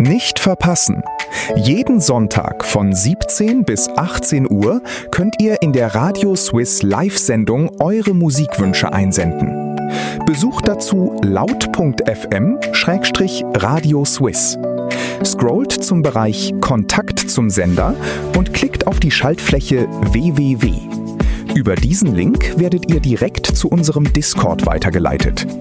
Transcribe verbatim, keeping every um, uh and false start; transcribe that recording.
Nicht verpassen! Jeden Sonntag von siebzehn bis achtzehn Uhr könnt ihr in der Radio Swiss Live-Sendung eure Musikwünsche einsenden. Besucht dazu laut punkt f m Schrägstrich Radio Swiss. Scrollt zum Bereich Kontakt zum Sender und klickt auf die Schaltfläche w w w. Über diesen Link werdet ihr direkt zu unserem Discord weitergeleitet.